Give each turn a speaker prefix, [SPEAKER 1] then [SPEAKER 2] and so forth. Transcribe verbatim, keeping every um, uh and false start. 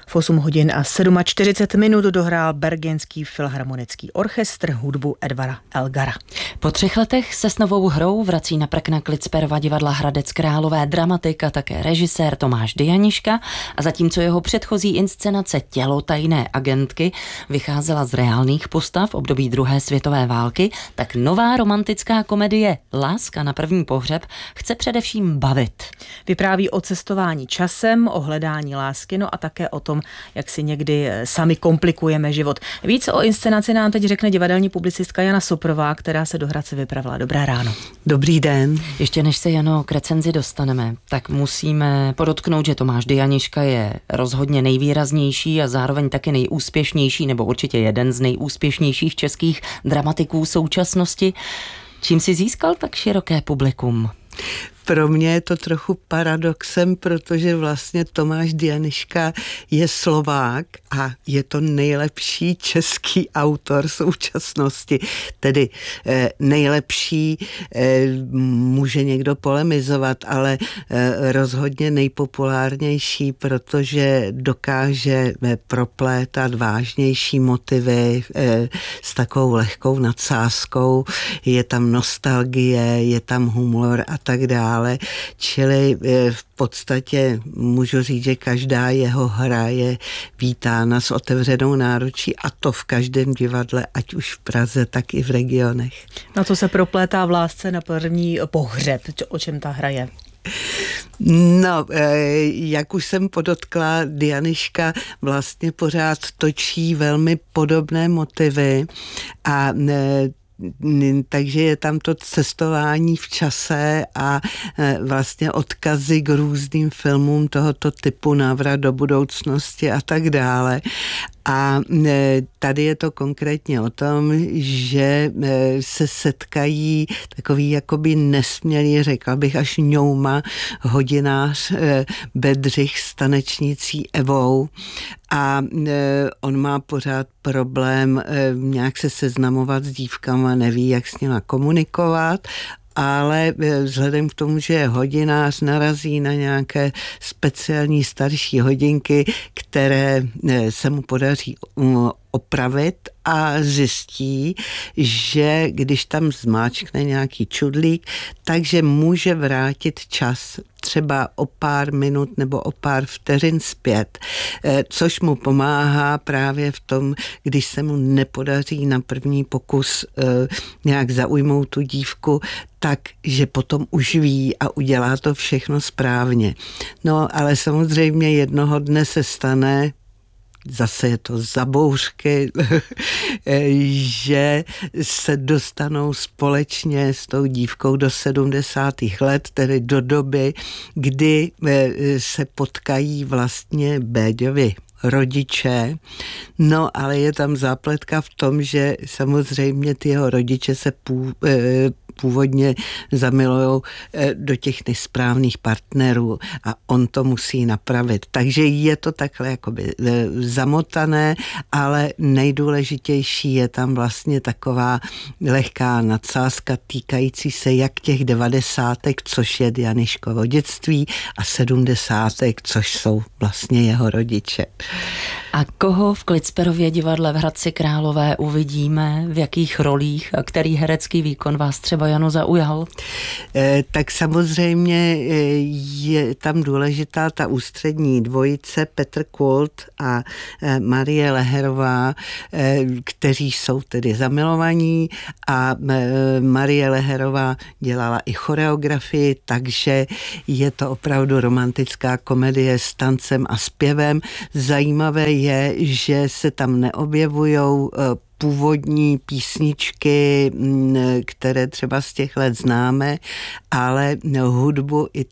[SPEAKER 1] V osm hodin a čtyřicet sedm minut dohrál Bergenský filharmonický orchestr hudbu Edvara Elgara.
[SPEAKER 2] Po třech letech se s novou hrou vrací na prkna Klitsperova divadla Hradec Králové dramatik a také režisér Tomáš Dyaniška, a zatímco jeho předchozí inscenace Tělo tajné agentky vycházela z reálných postav v období druhé světové války, tak nová romantická komedie Láska na první pohřeb chce především bavit.
[SPEAKER 1] Vypráví o cestování časem, o hledání lásky, no a také o tom, jak si někdy sami komplikujeme život. Více o inscenaci nám teď řekne divadelní publicistka Jana Soprová, která se do Hradce vypravila. Dobré ráno.
[SPEAKER 3] Dobrý den.
[SPEAKER 2] Ještě než se, Jano, k recenzi dostaneme, tak musíme podotknout, že Tomáš Dyaniška je rozhodně nejvýraznější a zároveň taky nejúspěšnější, nebo určitě jeden z nejúspěšnějších českých dramatiků současnosti. Čím si získal tak široké publikum?
[SPEAKER 3] Pro mě je to trochu paradoxem, protože vlastně Tomáš Dyaniška je Slovák a je to nejlepší český autor současnosti. Tedy eh, nejlepší eh, může někdo polemizovat, ale eh, rozhodně nejpopulárnější, protože dokáže eh, proplétat vážnější motivy eh, s takovou lehkou nadsázkou. Je tam nostalgie, je tam humor a tak dále. Ale čili v podstatě můžu říct, že každá jeho hra je vítána s otevřenou náručí, a to v každém divadle, ať už v Praze, tak i v regionech.
[SPEAKER 1] Na co se proplétá v Lásce na první pohřeb? O čem ta hra je?
[SPEAKER 3] No, jak už jsem podotkla, Dyaniška vlastně pořád točí velmi podobné motivy a takže je tam to cestování v čase a vlastně odkazy k různým filmům tohoto typu, návrat do budoucnosti a tak dále. A tady je to konkrétně o tom, že se setkají takový jakoby nesmělý, řekla bych až ňouma, hodinář Bedřich s tanečnicí Evou, a on má pořád problém nějak se seznamovat s dívkama, neví, jak s nima komunikovat, ale vzhledem k tomu, že je hodinář, narazí na nějaké speciální starší hodinky, které se mu podaří opravit, a zjistí, že když tam zmáčkne nějaký čudlík, takže může vrátit čas třeba o pár minut nebo o pár vteřin zpět, což mu pomáhá právě v tom, když se mu nepodaří na první pokus nějak zaujmout tu dívku, tak, že potom už ví a udělá to všechno správně. No, ale samozřejmě jednoho dne se stane, zase je to za bouřky, že se dostanou společně s tou dívkou do sedmdesátých let, tedy do doby, kdy se potkají vlastně Béďovi rodiče. No, ale je tam zápletka v tom, že samozřejmě ty jeho rodiče se pů, původně zamilujou do těch nesprávných partnerů a on to musí napravit. Takže je to takhle jakoby zamotané, ale nejdůležitější je tam vlastně taková lehká nadsázka týkající se jak těch devadesátek, což je Dyaniškovo dětství, a sedmdesátek, což jsou vlastně jeho rodiče.
[SPEAKER 2] A koho v Klitsperově divadle v Hradci Králové uvidíme, v jakých rolích a který herecký výkon vás třeba, Jano, zaujal?
[SPEAKER 3] E, tak samozřejmě je tam důležitá ta ústřední dvojice Petr Kult a e, Marie Leherová, e, kteří jsou tedy zamilovaní, a e, Marie Leherová dělala i choreografii, takže je to opravdu romantická komedie s tancem a zpěvem. Zajímavé je, že se tam neobjevujou původní písničky, které třeba z těch let známe, ale hudbu i